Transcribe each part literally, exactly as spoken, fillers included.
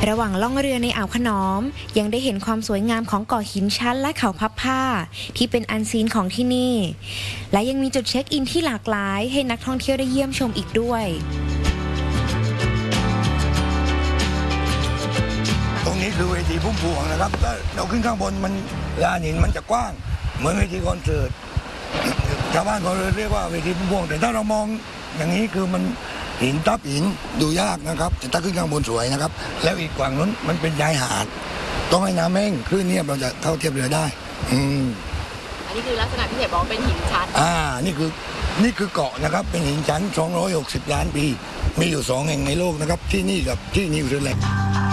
ระหว่างล่องเรือในอ่าวขนอมยังได้เห็นความสวยงามของเกาะหินชั้นและเขาพับผ้าที่เป็นอันซีนของที่นี่และยังมีจุดเช็คอินที่หลากหลายให้นักท่องเที่ยวได้เยี่ยมชมอีกด้วยตรงนี้คือเวทีพุ่มพวงนะครับเราขึ้นข้างบนมันลานหินมันจะกว้างเหมือนเวทีคอนเสิร์ตชาวบ้านเขาเรียกว่าเวทีพุ่มพวงแต่ถ้าเรามองอย่างนี้คือมันหินทับหินดูยากนะครับแต่ถ้าขึ้นข้างบนสวยนะครับแล้วอีกฝั่งนั้นมันเป็นชายหาดต้องให้น้ำแห้งคลื่นเนียบเราจะเข้าเทียบเรือได้อืมอันนี้คือลักษณะที่เห็นบอกเป็นหินชั้นอ่านี่คือนี่คือเกาะนะครับเป็นหินชั้นสองร้อยหกสิบล้านปีมีอยู่สองแห่งในโลกนะครับที่นี่กับที่นิวซีแลนด์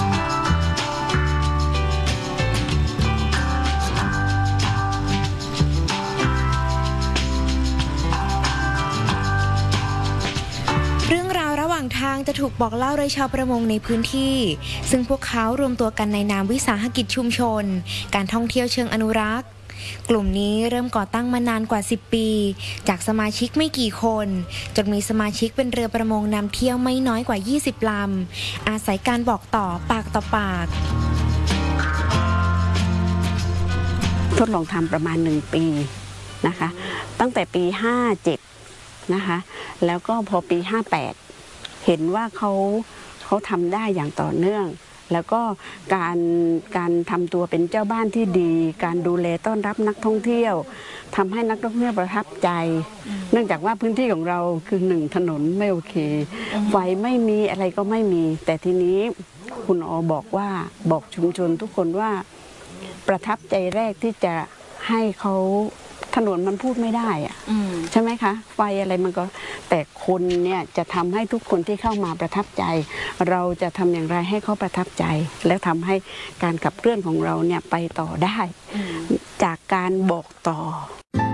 เรื่องราวระหว่างทางจะถูกบอกเล่าโดยชาวประมงในพื้นที่ซึ่งพวกเขารวมตัวกันในนามวิสาหกิจชุมชนการท่องเที่ยวเชิงอนุรักษ์กลุ่มนี้เริ่มก่อตั้งมานานกว่าสิบปีจากสมาชิกไม่กี่คนจนมีสมาชิกเป็นเรือประมงนำเที่ยวไม่น้อยกว่ายี่สิบลำอาศัยการบอกต่อปากต่อปากทดลองทำประมาณหนึ่งปีนะคะตั้งแต่ปีห้าเจ็ดนะคะแล้วก็พอปีห้าแปดเห็นว่าเขาเขาทำได้อย่างต่อเนื่องแล้วก็การการทำตัวเป็นเจ้าบ้านที่ดีการดูแลต้อนรับนักท่องเที่ยวทำให้นักท่องเที่ยวประทับใจเนื่องจากว่าพื้นที่ของเราคือหนึ่งถนนไม่โอเคไฟไม่มีอะไรก็ไม่มีแต่ทีนี้คุณอบอกว่าบอกชุมชนทุกคนว่าประทับใจแรกที่จะให้เขาถนนมันพูดไม่ได้อะใช่ไหมคะไฟอะไรมันก็แต่คนเนี่ยจะทำให้ทุกคนที่เข้ามาประทับใจเราจะทำอย่างไรให้เขาประทับใจและทำให้การขับเคลื่อนของเราเนี่ยไปต่อได้จากการบอกต่อ